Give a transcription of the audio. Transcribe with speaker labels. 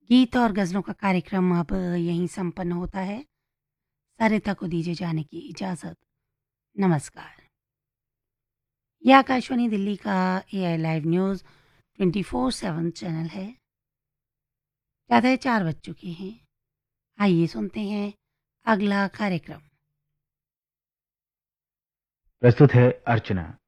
Speaker 1: गीत और गज़लों का कार्यक्रम अब यहीं संपन्न होता है। सरिता को दीजिए जाने की इजाज़त। नमस्कार। ये आकाशवाणी दिल्ली का एआई लाइव न्यूज़ 24/7 चैनल है। प्रातः 4 बज चुके हैं। आइए सुनते हैं अगला कार्यक्रम।
Speaker 2: प्रस्तुत है अर्चना।